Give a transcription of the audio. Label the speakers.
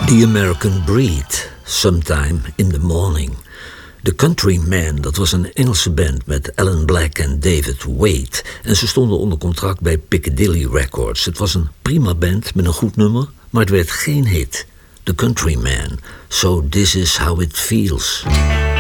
Speaker 1: The American Breed, Sometime in the Morning. The Countrymen, dat was een Engelse band met Alan Black en David Wade. En ze stonden onder contract bij Piccadilly Records. Het was een prima band met een goed nummer, maar het werd geen hit. The Countrymen, So This Is How It Feels.